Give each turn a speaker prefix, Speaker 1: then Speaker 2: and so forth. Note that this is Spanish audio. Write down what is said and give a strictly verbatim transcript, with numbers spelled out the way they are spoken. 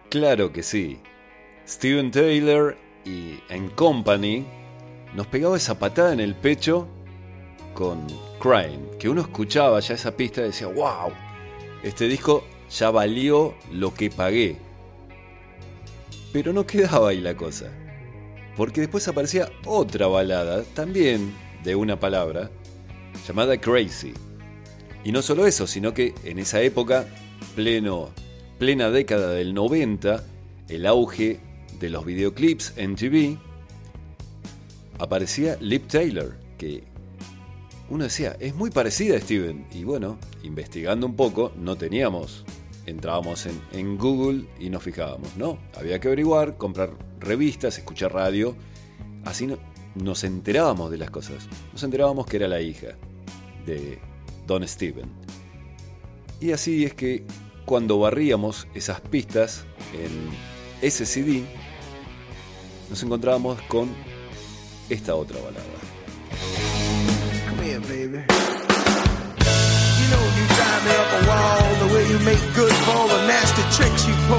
Speaker 1: Claro que sí. Steven Tyler y and Company nos pegaba esa patada en el pecho con Crying, que uno escuchaba ya esa pista y decía, wow, este disco ya valió lo que pagué. Pero no quedaba ahí la cosa, porque después aparecía otra balada, también de una palabra, llamada Crazy. Y no solo eso, sino que en esa época, pleno, plena década del noventa, el auge de los videoclips en M T V, aparecía Liv Tyler, que uno decía, es muy parecida a Steven. Y bueno, investigando un poco, no teníamos, entrábamos en, en Google y nos fijábamos, ¿no? Había que averiguar, comprar revistas, escuchar radio, así no, nos enterábamos de las cosas. Nos enterábamos que era la hija de Don Steven. Y así es que cuando barríamos esas pistas en ese C D, nos encontrábamos con esta otra balada.
Speaker 2: Come here, baby. You know you drive me up a wall the way you make good for all the nasty tricks you pull.